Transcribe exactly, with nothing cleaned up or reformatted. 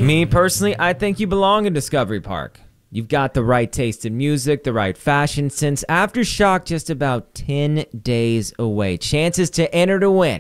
Me personally, I think you belong in Discovery Park. You've got the right taste in music, the right fashion, since Aftershock just about ten days away. Chances to enter to win